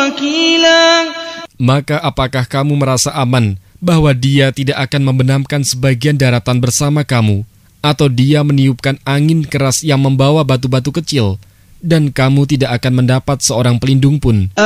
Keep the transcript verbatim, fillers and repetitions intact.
وكيلا. Maka apakah kamu merasa aman bahwa dia tidak akan membenamkan sebagian daratan bersama kamu, atau dia meniupkan angin keras yang membawa batu-batu kecil, dan kamu tidak akan mendapat seorang pelindung pun?